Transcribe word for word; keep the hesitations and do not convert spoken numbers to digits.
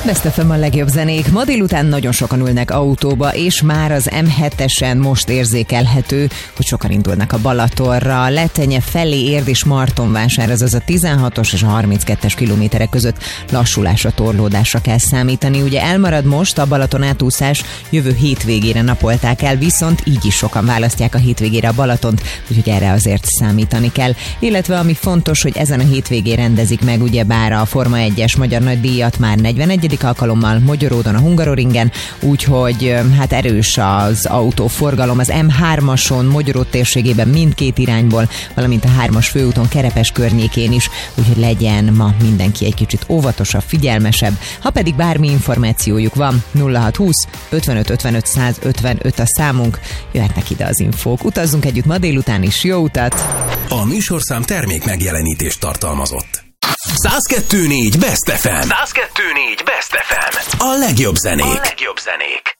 Best ef em a legjobb zenék. Ma délután nagyon sokan ülnek autóba, és már az em hetesen most érzékelhető, hogy sokan indulnak a Balatonra. Letenye felé Érd és Martonvásár, azaz a tizenhatos és a harminckettes kilométerek között lassulásra, torlódásra kell számítani. Ugye elmarad most a Balaton átúszás, jövő hétvégére napolták el, viszont így is sokan választják a hétvégére a Balatont, úgyhogy erre azért számítani kell. Illetve ami fontos, hogy ezen a hétvégén rendezik meg ugyebár a Forma egyes magyar nagydíjat már negyvenegyedik alkalommal Magyaródon, a Hungaroringen, úgyhogy hát erős az autóforgalom az em hármason, Magyaród térségében mindkét irányból, valamint a hármas főúton Kerepes környékén is, úgyhogy legyen ma mindenki egy kicsit óvatosabb, figyelmesebb. Ha pedig bármi információjuk van, nulla hat húsz ötvenöt ötvenöt száz ötvenöt a számunk, jöhetnek ide az infók. Utazzunk együtt ma délután is, jó utat! A műsorszám termék megjelenítést tartalmazott. száz kettő négy Best ef em. száz kettő négy Best ef em. A legjobb zenék. A legjobb zenék.